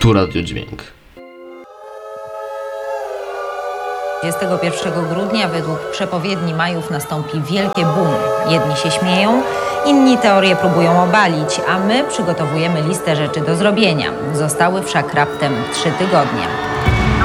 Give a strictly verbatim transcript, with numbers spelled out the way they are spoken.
Tu Radiodźwięk. dwudziestego pierwszego grudnia według przepowiedni Majów nastąpi wielkie boom. Jedni się śmieją, inni teorię próbują obalić, a my przygotowujemy listę rzeczy do zrobienia. Zostały wszak raptem trzy tygodnie.